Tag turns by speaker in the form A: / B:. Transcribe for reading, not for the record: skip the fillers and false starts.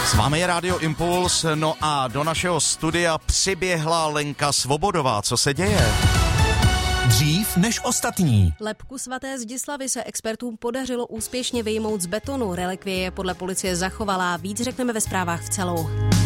A: S vámi je Rádio Impuls, no a do našeho studia přiběhla Lenka Svobodová. Co se děje?
B: Dřív než ostatní.
C: Lebku svaté Zdislavy se expertům podařilo úspěšně vyjmout z betonu. Relikvie je podle policie zachovalá. Víc řekneme ve zprávách v celou.